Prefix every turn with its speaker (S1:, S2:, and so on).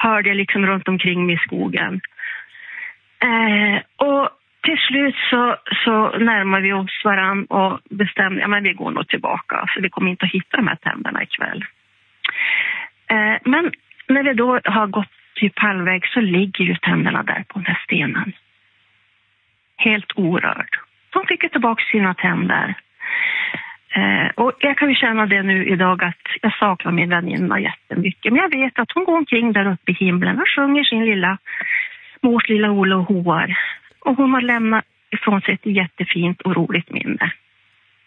S1: hörde jag liksom runt omkring mig i skogen. Och till slut så närmar vi oss varann och bestämde, men vi går nog tillbaka, för vi kommer inte att hitta de här tänderna ikväll. Men när vi då har gått typ halvväg så ligger ju tänderna där på den här stenen. Helt orörd. De fick ju tillbaka sina tänder. Och jag kan ju känna det nu idag att jag saknar min väninna jättemycket. Men jag vet att hon går omkring där uppe i himlen och sjunger sin lilla mors lilla Ola och Hoar. Och hon har lämnat ifrån sig ett jättefint och roligt minne.